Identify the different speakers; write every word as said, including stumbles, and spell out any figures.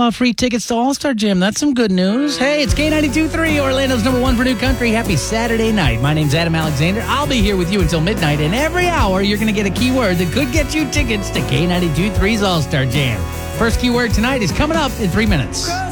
Speaker 1: uh, free tickets to All-Star Jam. That's some good news. Hey, it's K ninety-two point three, Orlando's number one for new country. Happy Saturday night. My name's Adam Alexander. I'll be here with you until midnight, and every hour you're going to get a keyword that could get you tickets to K ninety-two point three's All-Star Jam. First keyword tonight is coming up in three minutes.